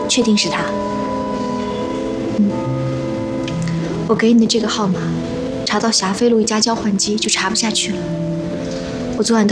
确定是他。我给你的这个号码，查到霞飞路一家交换机就查不下去了。我昨晚